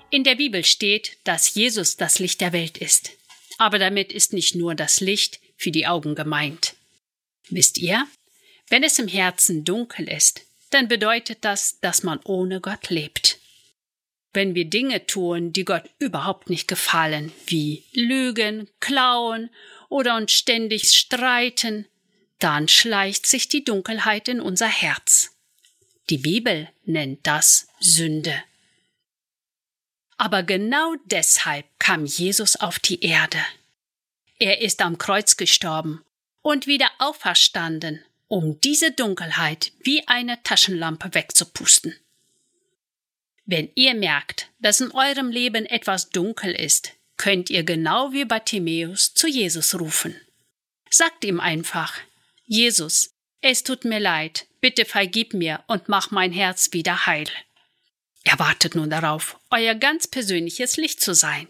In der Bibel steht, dass Jesus das Licht der Welt ist. Aber damit ist nicht nur das Licht für die Augen gemeint. Wisst ihr, wenn es im Herzen dunkel ist, dann bedeutet das, dass man ohne Gott lebt. Wenn wir Dinge tun, die Gott überhaupt nicht gefallen, wie lügen, klauen oder uns ständig streiten, dann schleicht sich die Dunkelheit in unser Herz. Die Bibel nennt das Sünde. Aber genau deshalb kam Jesus auf die Erde. Er ist am Kreuz gestorben und wieder auferstanden, um diese Dunkelheit wie eine Taschenlampe wegzupusten. Wenn ihr merkt, dass in eurem Leben etwas dunkel ist, könnt ihr genau wie Bartimäus zu Jesus rufen. Sagt ihm einfach: Jesus, es tut mir leid, bitte vergib mir und mach mein Herz wieder heil. Er wartet nun darauf, euer ganz persönliches Licht zu sein.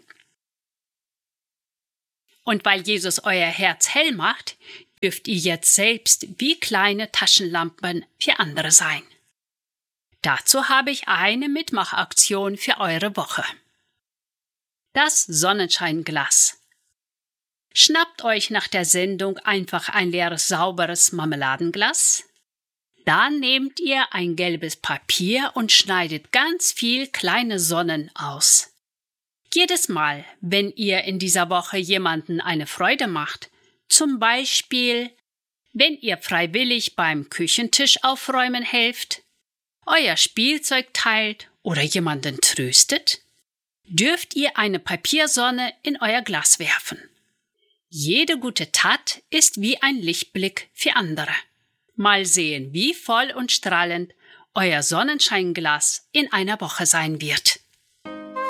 Und weil Jesus euer Herz hell macht, dürft ihr jetzt selbst wie kleine Taschenlampen für andere sein. Dazu habe ich eine Mitmachaktion für eure Woche. Das Sonnenscheinglas. Schnappt euch nach der Sendung einfach ein leeres, sauberes Marmeladenglas. Dann nehmt ihr ein gelbes Papier und schneidet ganz viel kleine Sonnen aus. Jedes Mal, wenn ihr in dieser Woche jemanden eine Freude macht, zum Beispiel, wenn ihr freiwillig beim Küchentisch aufräumen helft, euer Spielzeug teilt oder jemanden tröstet, dürft ihr eine Papiersonne in euer Glas werfen. Jede gute Tat ist wie ein Lichtblick für andere. Mal sehen, wie voll und strahlend euer Sonnenscheinglas in einer Woche sein wird.